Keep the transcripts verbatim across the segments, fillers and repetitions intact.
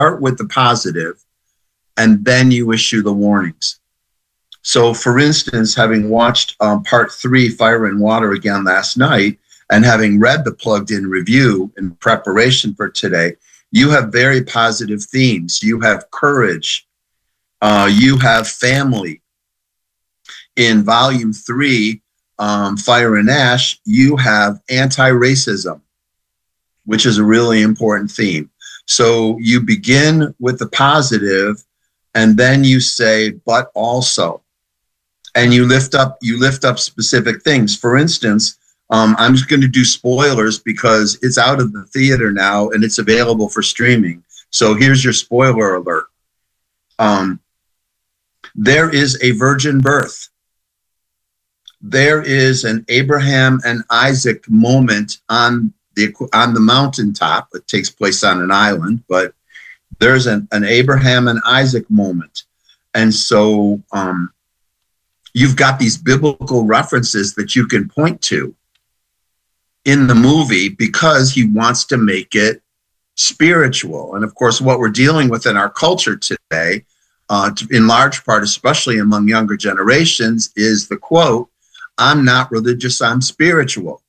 with the positive, and then you issue the warnings. So, for instance, having watched um, part three, Fire and Water, again last night, and having read the plugged-in review in preparation for today, you have very positive themes. You have courage. Uh, you have family. In volume three, um, Fire and Ash, you have anti-racism, which is a really important theme. So you begin with the positive, and then you say, but also. And you lift up you lift up specific things. For instance, um, I'm just going to do spoilers because it's out of the theater now and it's available for streaming. So here's your spoiler alert. Um, there is a virgin birth. There is an Abraham and Isaac moment on the on the mountaintop. It takes place on an island, but there's an, an Abraham and Isaac moment. And so um, you've got these biblical references that you can point to in the movie because he wants to make it spiritual. And of course, what we're dealing with in our culture today, uh, in large part, especially among younger generations, is the quote, "I'm not religious, I'm spiritual."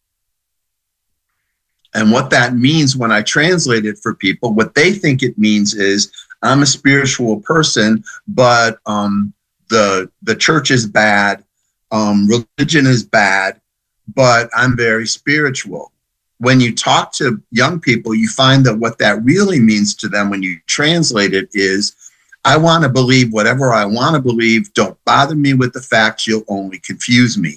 And what that means when I translate it for people, what they think it means is, I'm a spiritual person, but um, the the church is bad, um, religion is bad, but I'm very spiritual. When you talk to young people, you find that what that really means to them when you translate it is, I want to believe whatever I want to believe. Don't bother me with the facts. You'll only confuse me.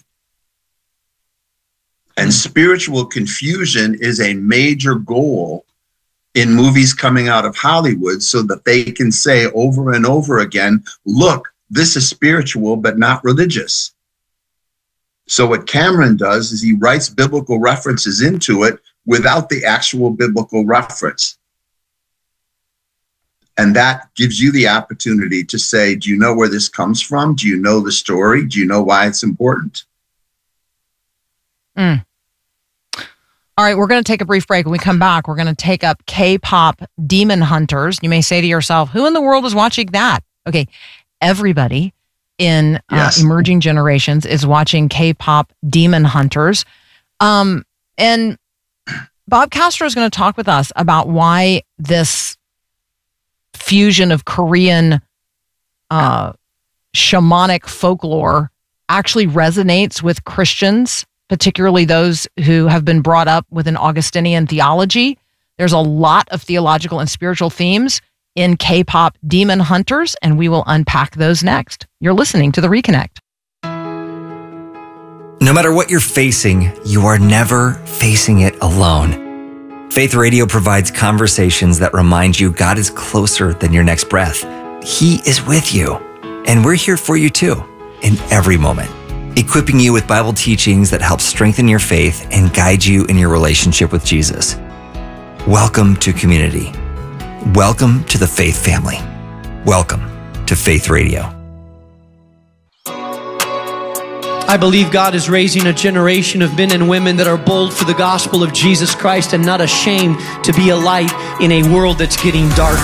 And spiritual confusion is a major goal in movies coming out of Hollywood so that they can say over and over again, look, this is spiritual, but not religious. So what Cameron does is he writes biblical references into it without the actual biblical reference. And that gives you the opportunity to say, do you know where this comes from? Do you know the story? Do you know why it's important? Mm. All right, we're going to take a brief break. When we come back, we're going to take up K-pop Demon Hunters. You may say to yourself, who in the world is watching that? Okay, everybody in yes. uh, emerging generations is watching K-pop Demon Hunters. Um, and Bob Castro is going to talk with us about why this fusion of Korean uh, shamanic folklore actually resonates with Christians, particularly those who have been brought up with an Augustinian theology. There's a lot of theological and spiritual themes in K-pop Demon Hunters, and we will unpack those next. You're listening to The Reconnect. No matter what you're facing, you are never facing it alone. Faith Radio provides conversations that remind you God is closer than your next breath. He is with you, and we're here for you too, in every moment, equipping you with Bible teachings that help strengthen your faith and guide you in your relationship with Jesus. Welcome to community. Welcome to the Faith family. Welcome to Faith Radio. I believe God is raising a generation of men and women that are bold for the gospel of Jesus Christ and not ashamed to be a light in a world that's getting dark.